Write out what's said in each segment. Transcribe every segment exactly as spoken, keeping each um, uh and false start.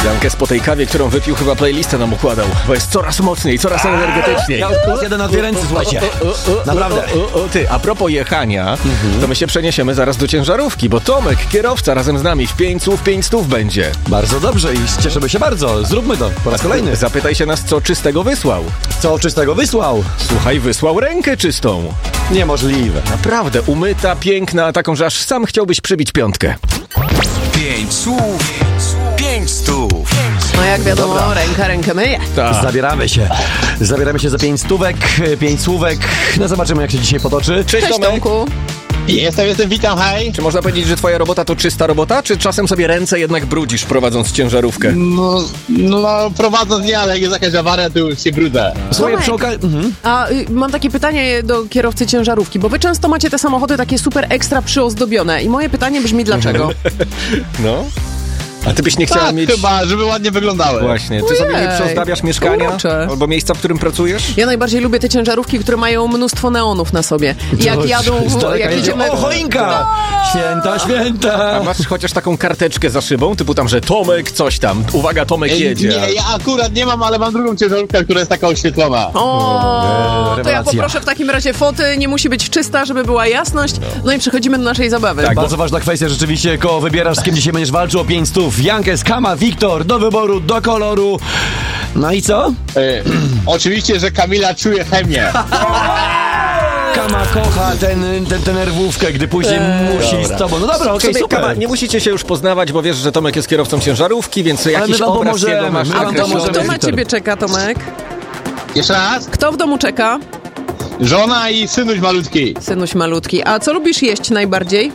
Jankes po tej kawie, którą wypił, chyba playlistę nam układał, bo jest coraz mocniej, coraz energetyczniej. Ja już plus jeden na dwie ręce, słuchajcie. Naprawdę. O, o, o, ty, a propos jechania, mhm. to my się przeniesiemy zaraz do ciężarówki, bo Tomek, kierowca, razem z nami w pięć słów, pięć stów będzie. Bardzo dobrze i cieszymy się bardzo. Zróbmy to po raz kolejny. Zapytaj się nas, co czystego wysłał. Co czystego wysłał? Słuchaj, wysłał rękę czystą. Niemożliwe. Naprawdę, umyta, piękna, taką, że aż sam chciałbyś przybić piątkę. Pięć słów, pięć stów. No jak wiadomo, Dobra. ręka rękę myje. Ta. Zabieramy się. Zabieramy się za pięć stówek, pięć słówek. No zobaczymy, jak się dzisiaj potoczy. Cześć, Cześć, Tomek. Tomku. Jestem, jestem, witam, hej. Czy można powiedzieć, że twoja robota to czysta robota, czy czasem sobie ręce jednak brudzisz, prowadząc ciężarówkę? No, no prowadząc nie, ale jak jest jakaś awaria, to już się brudzę. Słuchaj, Tomek. przy okazji... Mhm. A y, mam takie pytanie do kierowcy ciężarówki, bo wy często macie te samochody takie super ekstra przyozdobione i moje pytanie brzmi dlaczego? No. A ty byś nie chciała Tak, mieć... chyba, żeby ładnie wyglądały. Właśnie. Ty sobie nie Ojej, przyozdabiasz mieszkania? urocze. Albo miejsca, w którym pracujesz? Ja najbardziej lubię te ciężarówki, które mają mnóstwo neonów na sobie. I jak To jadą, z daleka jak jedzie. jedziemy... O, choinka! Święta, A święta! masz chociaż taką karteczkę za szybą, typu tam, że Tomek coś tam, uwaga, Tomek Ej, jedzie. Nie, ja akurat nie mam, ale mam drugą ciężarówkę, która jest taka oświetlona. O, Eee, to ja rewelacja. poproszę w takim razie foty, nie musi być czysta, żeby była jasność. No i przechodzimy do naszej zabawy. Tak. Bardzo ważna kwestia, rzeczywiście, koło wybierasz, z kim dzisiaj będziesz walczył o pięć stów. Jankes, Kama, Wiktor, do wyboru, do koloru. No i co? E, oczywiście, że Kamila czuje chemię. Kama kocha ten, ten, tę nerwówkę, gdy później musi z tobą. No dobra, okej, Sobie, super. Kama, nie musicie się już poznawać, bo wiesz, że Tomek jest kierowcą ciężarówki, więc my jakiś wam obraz pomożemy, jego masz my wam A kto, nakreślony. kto na Wiktor. ciebie czeka, Tomek? Jeszcze raz. Kto w domu czeka? Żona i synuś malutki. Synuś malutki. A co lubisz jeść najbardziej?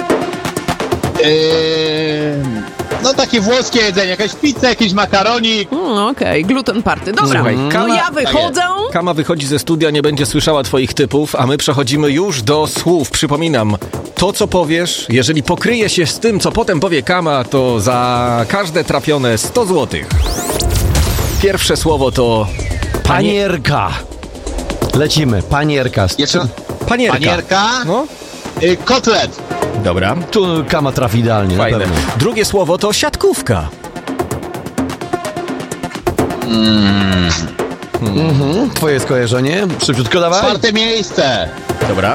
E, no takie włoskie jedzenie, jakaś pizza, jakiś makaronik. Mm, Okej, gluten party. Dobra, Słuchaj, no Kama- ja wychodzę. Kama wychodzi ze studia, nie będzie słyszała twoich typów, a my przechodzimy już do słów. Przypominam, to co powiesz, jeżeli pokryje się z tym, co potem powie Kama, to za każde trafione sto złotych. Pierwsze słowo to... Panie... Panierka. Lecimy, panierka. Jeszcze Panierka. panierka. No, E, kotlet. dobra. Tu Kama trafi idealnie, na Fajne. pewno. Drugie słowo to siatkówka. Mhm. Twoje skojarzenie? Szybciutko dawaj. Czwarte miejsce. Dobra.